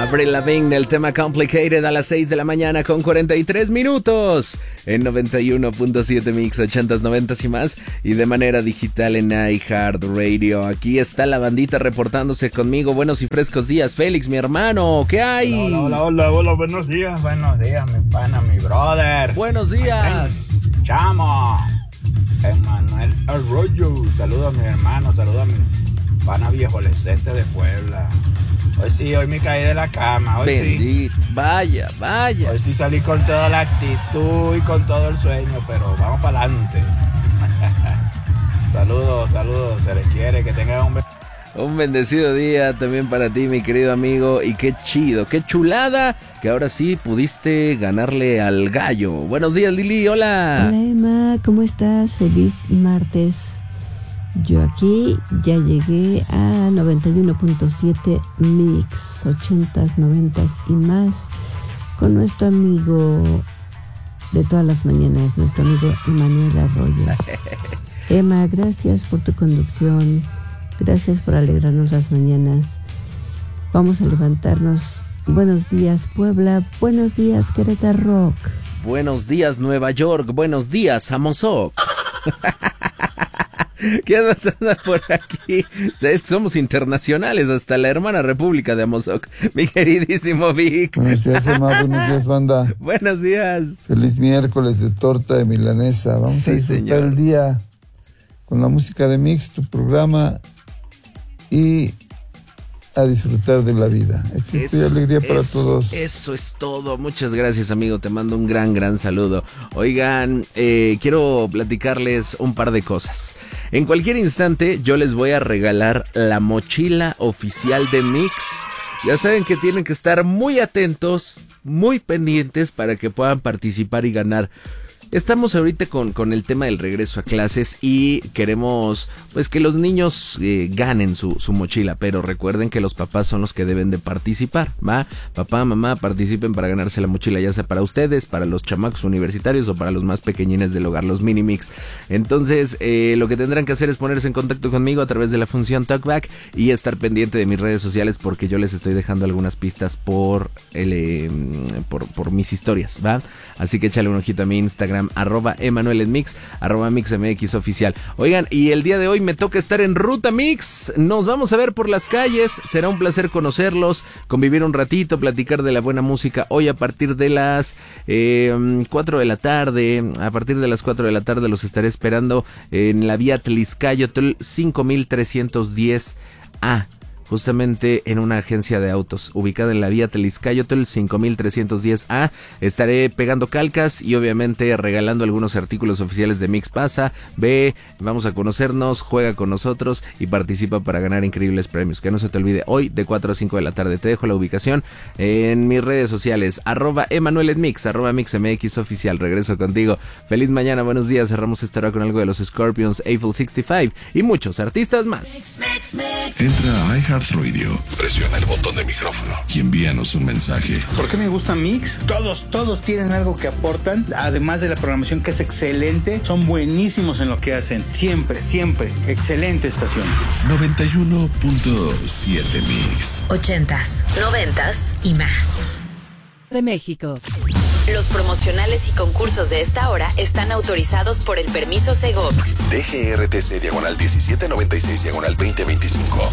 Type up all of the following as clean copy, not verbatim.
Avril Lavigne, el tema Complicated a las 6 de la mañana con 43 minutos en 91.7 Mix 80s, 90s y más, y de manera digital en iHeartRadio. Aquí está la bandita reportándose conmigo. Buenos y frescos días, Félix, mi hermano. ¿Qué hay? Hola, buenos días, mi pana, mi brother. Buenos días. Chamo. Emanuel Arroyo. Saludo a mi hermano, saludo a mi pana viejo Lecete de Puebla. Hoy me caí de la cama, Bendito. sí. Vaya. Hoy sí salí con toda la actitud y con todo el sueño, pero vamos para adelante. Saludos, se les quiere, que tengan un bendecido día también para ti, mi querido amigo, y qué chido, qué chulada, que ahora sí pudiste ganarle al gallo. Buenos días, Lili, hola. Hola, Emma, ¿cómo estás? Feliz martes. Yo aquí ya llegué a 91.7 Mix, 80s, 90s y más, con nuestro amigo de todas las mañanas, nuestro amigo Emanuel Arroyo. Emma, gracias por tu conducción, gracias por alegrarnos las mañanas. Vamos a levantarnos. Buenos días, Puebla. Buenos días, Querétaro Rock. Buenos días, Nueva York. Buenos días, Amozoc. ¿Qué andas por aquí? Es que somos internacionales, hasta la hermana república de Amozoc. Mi queridísimo Vic. Buenos días, Emma. Buenos días, banda. Buenos días. Feliz miércoles de torta de milanesa. Vamos a disfrutar el día con la música de Mix, tu programa, y a disfrutar de la vida. Éxito y alegría para todos. Eso es todo. Muchas gracias, amigo. Te mando un gran saludo. Oigan, quiero platicarles un par de cosas. En cualquier instante yo les voy a regalar la mochila oficial de Mix. Ya saben que tienen que estar muy atentos, muy pendientes para que puedan participar y ganar. Estamos ahorita con el tema del regreso a clases y queremos pues que los niños ganen su mochila, pero recuerden que los papás son los que deben de participar, ¿va? Papá, mamá, participen para ganarse la mochila, ya sea para ustedes, para los chamacos universitarios o para los más pequeñines del hogar, los mini mix. Entonces, lo que tendrán que hacer es ponerse en contacto conmigo a través de la función Talkback y estar pendiente de mis redes sociales porque yo les estoy dejando algunas pistas por mis historias, ¿va? Así que échale un ojito a mi Instagram, @EmanuelMix, @MixMX oficial. Oigan, y el día de hoy me toca estar en Ruta Mix. Nos vamos a ver por las calles. Será un placer conocerlos, convivir un ratito, platicar de la buena música. Hoy a partir de las 4 de la tarde. A partir de las 4 de la tarde los estaré esperando en la vía Tliscayotl 5310A. Justamente en una agencia de autos ubicada en la vía Tliscayotl 5310A. Estaré pegando calcas y obviamente regalando algunos artículos oficiales de Mix. Pasa, ve, vamos a conocernos, juega con nosotros y participa para ganar increíbles premios. Que no se te olvide, hoy de 4 a 5 de la tarde. Te dejo la ubicación en mis redes sociales, @EmanuelMix, @MixMX oficial. Regreso contigo. Feliz mañana, buenos días. Cerramos esta hora con algo de los Scorpions, Eiffel 65 y muchos artistas más. Entra a iHeartRadio, presiona el botón de micrófono y envíanos un mensaje. ¿Por qué me gusta Mix? Todos tienen algo que aportan, además de la programación que es excelente, son buenísimos en lo que hacen, siempre, excelente estación. 91.7 Mix. 80s, 90s y más. De México. Los promocionales y concursos de esta hora están autorizados por el permiso Segov. DGRTC /1796/2025.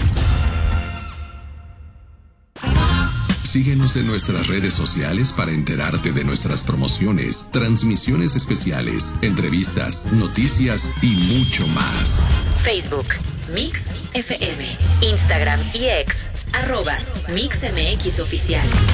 Síguenos en nuestras redes sociales para enterarte de nuestras promociones, transmisiones especiales, entrevistas, noticias y mucho más. Facebook, Mix FM, Instagram y X, @MixMX oficial.